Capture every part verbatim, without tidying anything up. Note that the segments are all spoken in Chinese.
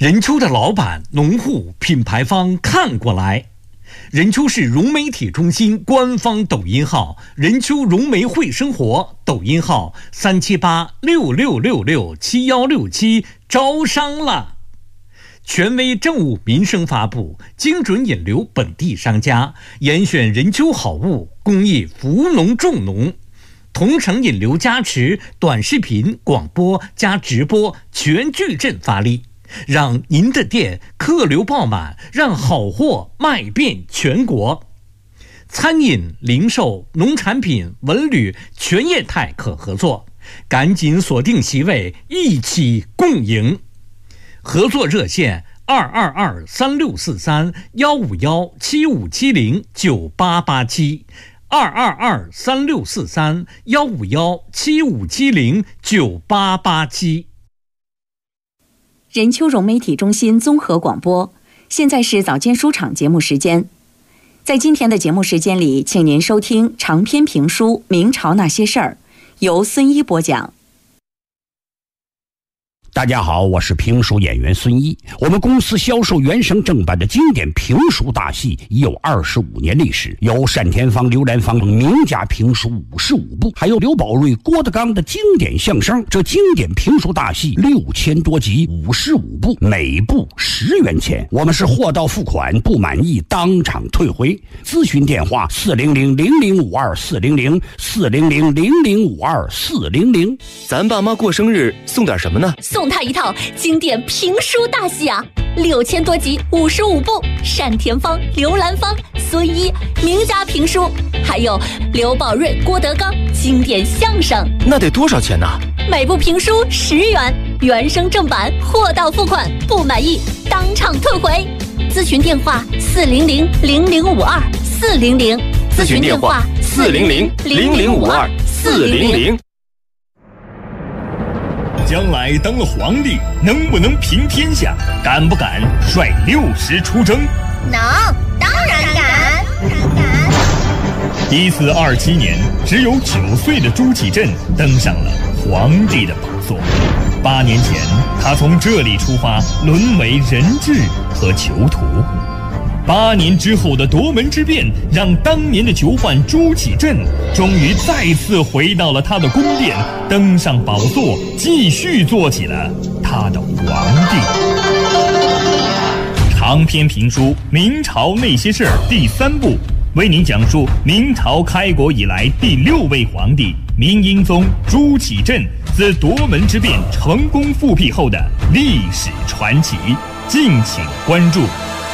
任丘的老板、农户、品牌方看过来。任丘市融媒体中心官方抖音号任丘融媒会生活，抖音号三七八六六六六七幺六七，招商了。权威政务民生发布，精准引流本地商家，严选任丘好物，公益扶农助农。同城引流加持，短视频、广播加直播全矩阵发力，让您的店客流爆满，让好货卖遍全国。餐饮、零售、农产品、文旅全业态可合作，赶紧锁定席位，一起共赢。合作热线二二二三六四三幺五幺七五七零九八八七。二二二三六四三幺五幺七五七零九八八七。 任丘融媒体中心综合广播，现在是早间书场节目时间。在今天的节目时间里，请您收听长篇评书《明朝那些事儿》，由孙一播讲。 大家好，我是评书演员孙一。我们公司销售原声正版的经典评书大戏已有二十五年历史，有单田芳、刘兰芳名家评书五十五部，还有刘宝瑞、郭德纲的经典相声。这经典评书大戏六千多集，五十五部，每部十元钱。我们是货到付款，不满意当场退回。咨询电话四零零零零五二四零零四零零零零五二四零零。 咱爸妈过生日送点什么呢？ 送他一套经典评书大戏啊，六千多集，五十五部，单田芳、刘兰芳、孙一名家评书，还有刘宝瑞、郭德纲经典相声。 那得多少钱呢？ 每部评书十元，原声正版，货到付款，不满意当场退回。咨询电话四零零零零五二四零零， 咨询电话四零零零零五二四零零。 将来当了皇帝，能不能平天下？敢不敢率六十出征？ 能，当然敢，敢敢。 一四二七年，只有九岁的朱祁镇登上了皇帝的宝座。八年前，他从这里出发，沦为人质和囚徒。八年之后的夺门之变，让当年的囚犯朱祁镇终于再次回到了他的宫殿，登上宝座，继续做起了他的皇帝。长篇评书《明朝那些事儿》第三部，为您讲述明朝开国以来第六位皇帝明英宗朱祁镇自夺门之变成功复辟后的历史传奇，敬请关注。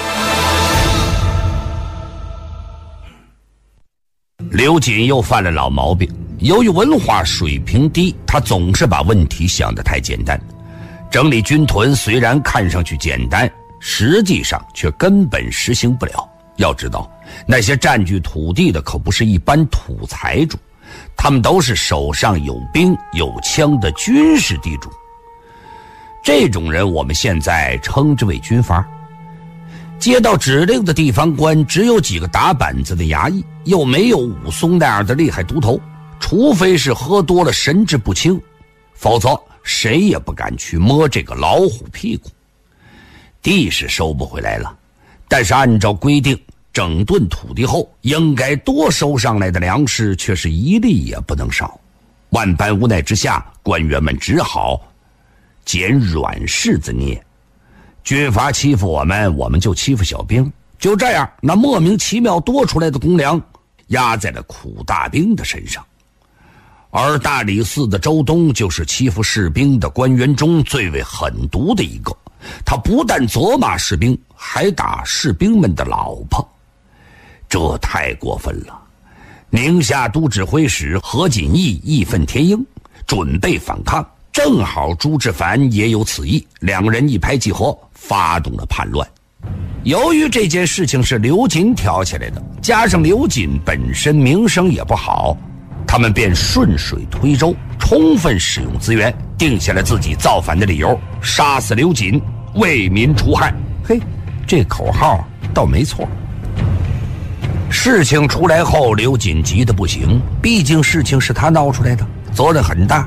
刘瑾又犯了老毛病，由于文化水平低，他总是把问题想得太简单。整理军屯虽然看上去简单，实际上却根本实行不了。要知道，那些占据土地的可不是一般土财主，他们都是手上有兵有枪的军事地主。这种人我们现在称之为军阀。接到指令的地方官只有几个打板子的衙役，又没有武松那样的厉害都头，除非是喝多了神志不清，否则谁也不敢去摸这个老虎屁股。地是收不回来了，但是按照规定，整顿土地后应该多收上来的粮食却是一粒也不能少。万般无奈之下，官员们只好捡软柿子捏。军阀欺负我们，我们就欺负小兵，就这样，那莫名其妙多出来的公粮压在了苦大兵的身上。而大理寺的周东就是欺负士兵的官员中最为狠毒的一个，他不但责骂士兵，还打士兵们的老婆，这太过分了。宁夏都指挥使何锦义义愤填膺，准备反抗，正好朱志凡也有此意，两人一拍即合，发动了叛乱。由于这件事情是刘瑾挑起来的，加上刘瑾本身名声也不好，他们便顺水推舟，充分使用资源，定下了自己造反的理由，杀死刘瑾，为民除害。嘿，这口号倒没错。事情出来后，刘瑾急得不行，毕竟事情是他闹出来的，责任很大。